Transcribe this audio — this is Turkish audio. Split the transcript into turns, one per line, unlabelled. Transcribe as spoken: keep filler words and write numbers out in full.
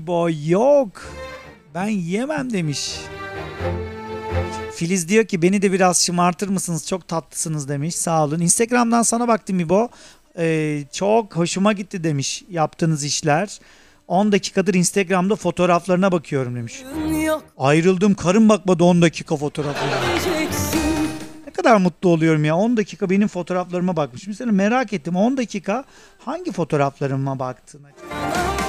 İbo yok. Ben yemem demiş. Filiz diyor ki beni de biraz şımartır mısınız? Çok tatlısınız demiş. Sağ olun. Instagram'dan sana baktım İbo. Ee, çok hoşuma gitti demiş yaptığınız işler. on dakikadır Instagram'da fotoğraflarına bakıyorum demiş. Ayrıldım, karım bakmadı on dakika fotoğraflarına. Ne kadar mutlu oluyorum ya. on dakika benim fotoğraflarıma bakmış. Mesela merak ettim, on dakika hangi fotoğraflarıma baktın acaba?